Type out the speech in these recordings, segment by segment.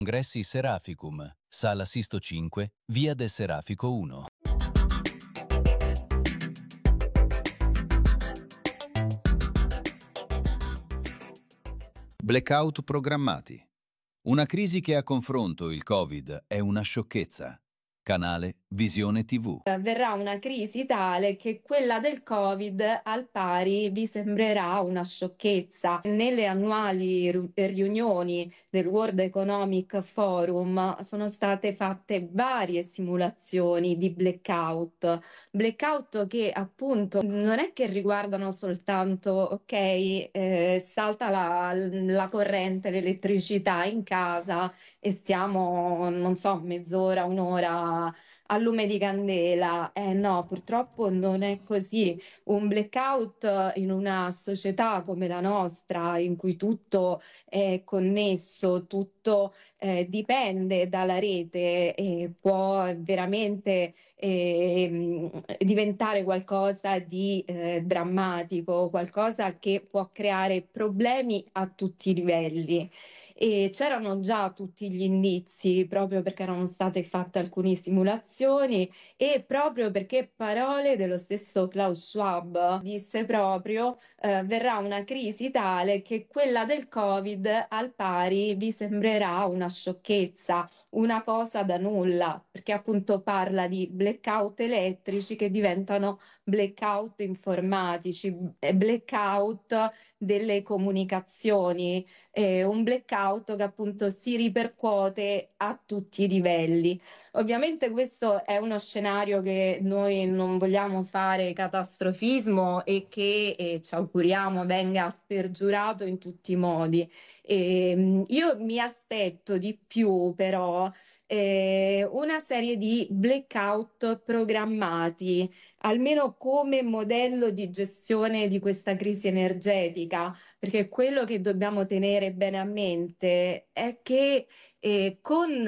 Congressi Seraficum, Sala Sisto 5, Via del Serafico 1. Blackout programmati. Una crisi che a confronto il Covid è una sciocchezza. Canale Visione TV. Verrà una crisi tale che quella del Covid al pari vi sembrerà una sciocchezza. Nelle annuali riunioni del World Economic Forum sono state fatte varie simulazioni di blackout che appunto non è che riguardano soltanto, salta la corrente, l'elettricità in casa e stiamo, non so, mezz'ora, un'ora a lume di candela. No, purtroppo non è così. Un blackout in una società come la nostra, in cui tutto è connesso, tutto dipende dalla rete, può veramente diventare qualcosa di drammatico, qualcosa che può creare problemi a tutti i livelli. E c'erano già tutti gli indizi, proprio perché erano state fatte alcune simulazioni e proprio perché parole dello stesso Klaus Schwab disse proprio verrà una crisi tale che quella del Covid al pari vi sembrerà una sciocchezza, una cosa da nulla, perché appunto parla di blackout elettrici che diventano blackout informatici, blackout delle comunicazioni, un blackout che appunto si ripercuote a tutti i livelli. Ovviamente questo è uno scenario che noi non vogliamo fare catastrofismo e che ci auguriamo venga spergiurato in tutti i modi. Io mi aspetto di più però una serie di blackout programmati, almeno come modello di gestione di questa crisi energetica, perché quello che dobbiamo tenere bene a mente è che con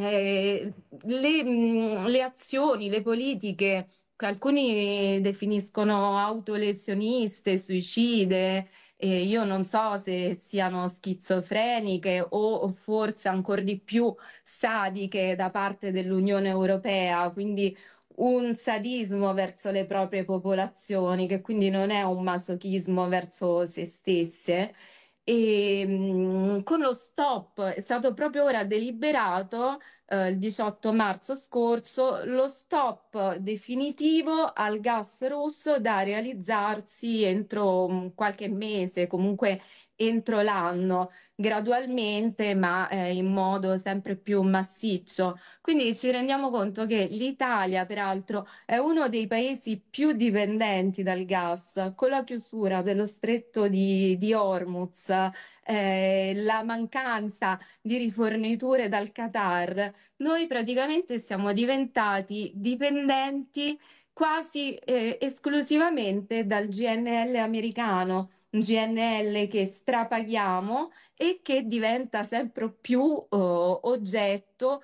le azioni, le politiche che alcuni definiscono autolezioniste, suicide, io non so se siano schizofreniche o forse ancora di più sadiche da parte dell'Unione Europea, quindi un sadismo verso le proprie popolazioni, che quindi non è un masochismo verso se stesse. Con lo stop è stato proprio ora deliberato, il 18 marzo scorso, lo stop definitivo al gas russo da realizzarsi entro qualche mese, comunque entro l'anno, gradualmente, ma in modo sempre più massiccio. Quindi ci rendiamo conto che l'Italia, peraltro, è uno dei paesi più dipendenti dal gas, con la chiusura dello stretto di Hormuz, la mancanza di riforniture dal Qatar. Noi praticamente siamo diventati dipendenti quasi esclusivamente dal GNL americano, un GNL che strapaghiamo e che diventa sempre più oggetto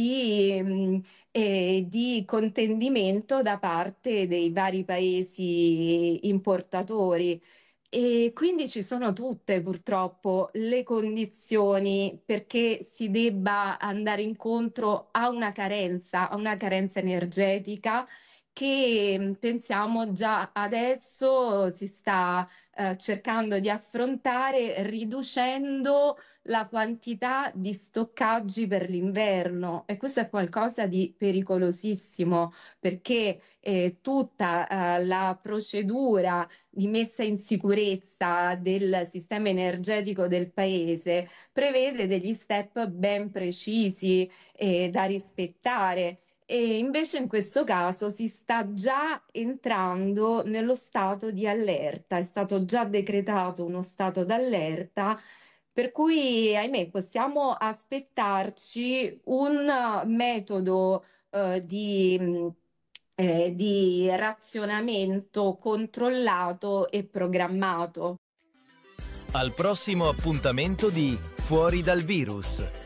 di contendimento da parte dei vari paesi importatori. E quindi ci sono tutte purtroppo le condizioni perché si debba andare incontro a una carenza energetica che pensiamo già adesso si sta cercando di affrontare riducendo la quantità di stoccaggi per l'inverno, e questo è qualcosa di pericolosissimo perché tutta la procedura di messa in sicurezza del sistema energetico del paese prevede degli step ben precisi da rispettare. E invece in questo caso si sta già entrando nello stato di allerta, è stato già decretato uno stato d'allerta, per cui, ahimè, possiamo aspettarci un metodo di razionamento controllato e programmato. Al prossimo appuntamento di Fuori dal virus.